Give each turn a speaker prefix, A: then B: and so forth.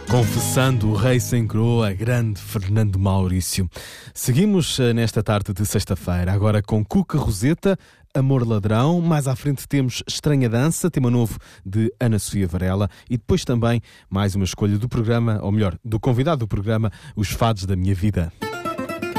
A: Confessando o Rei Sem Coroa, grande Fernando Maurício. Seguimos nesta tarde de sexta-feira, agora com Cuca Roseta, Amor Ladrão. Mais à frente temos Estranha Dança, tema novo de Ana Sofia Varela. E depois também mais uma escolha do programa, ou melhor, do convidado do programa, Os Fados da Minha Vida.